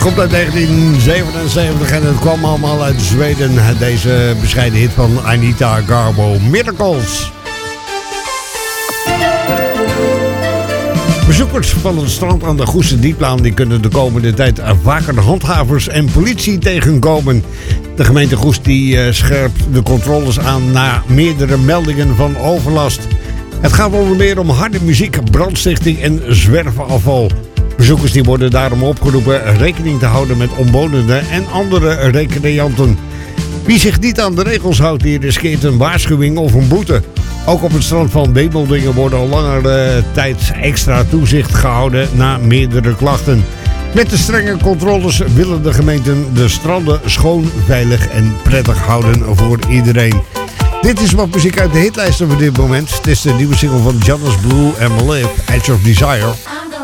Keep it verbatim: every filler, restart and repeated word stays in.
komt uit negentien zevenenzeventig en het kwam allemaal uit Zweden. Deze bescheiden hit van Anita Garbo, Miracles. Bezoekers van het strand aan de Goese Dieplaan die kunnen de komende tijd vaker handhavers en politie tegenkomen. De gemeente Goes die uh, scherpt de controles aan na meerdere meldingen van overlast. Het gaat onder meer om harde muziek, brandstichting en zwerfafval. Bezoekers die worden daarom opgeroepen rekening te houden met omwonenden en andere recreanten. Wie zich niet aan de regels houdt, die riskeert een waarschuwing of een boete. Ook op het strand van Wemeldingen wordt al langere tijd extra toezicht gehouden na meerdere klachten. Met de strenge controles willen de gemeenten de stranden schoon, veilig en prettig houden voor iedereen. Dit is wat muziek uit de hitlijsten voor dit moment. Het is de nieuwe single van Jonas Blue en Malif, Edge of Desire.